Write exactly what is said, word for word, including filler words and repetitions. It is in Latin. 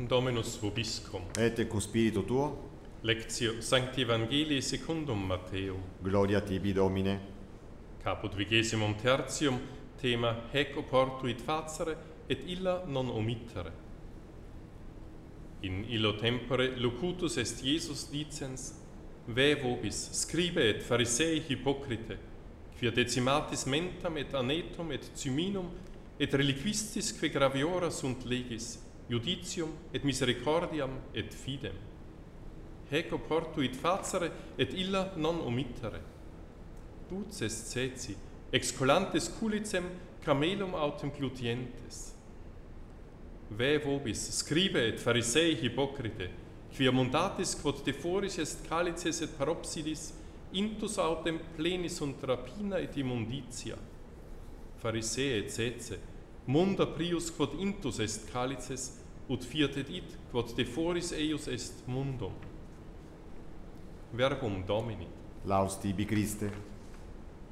Dominus vobiscum. Et cum spiritu tuo, Lectio Sancti Evangelii secundum Matteum. gloria tibi Domine. Caput vigesimum tertium, thema Haec oportuit facere, et illa non omittere. In illo tempore locutus est Iesus dicens, Ve vobis, scribe et Pharisei hypocrite, quia decimatis mentam et anetum et cyminum, et reliquistis que graviora sunt legis, judicium et misericordiam et fidem. Haec oportuit facere, et illa non omittere. Dux est ceci, excolantes culicem camelum autem glutientes. Ve vobis, scribe et Pharisei hypocrite, quia mundatis quod deforis est calices et paropsidis, intus autem pleni sunt rapina et immunditia. Pharisee et cece, munda prius quod intus est calices, ut fiat et id quod deforis eius est mundum. Verbum Domini. Laus tibi Christe.